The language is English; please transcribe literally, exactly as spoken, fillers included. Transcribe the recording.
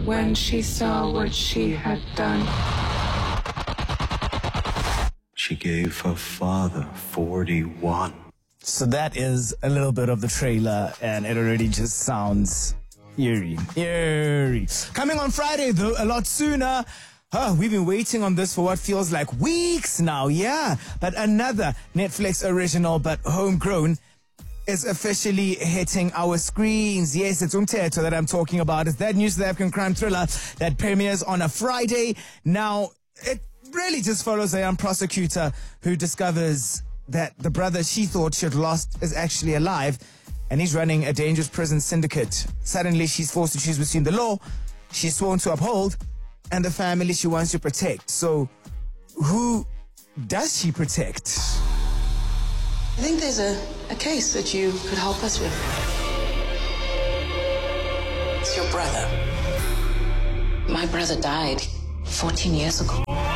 when she saw what she had done. She gave her father forty-one. So that is a little bit of the trailer, and it already just sounds eerie. Eerie. Coming on Friday, though, a lot sooner. Oh, we've been waiting on this for what feels like weeks now, yeah. But another Netflix original, but homegrown, is officially hitting our screens. Yes, it's Umthetho that I'm talking about. It's that new South African crime thriller that premieres on a Friday. Now, it really just follows a young prosecutor who discovers that the brother she thought she had lost is actually alive, and he's running a dangerous prison syndicate. Suddenly, she's forced to choose between the law she's sworn to uphold and the family she wants to protect. So, who does she protect? I think there's a, a case that you could help us with. It's your brother. My brother died fourteen years ago.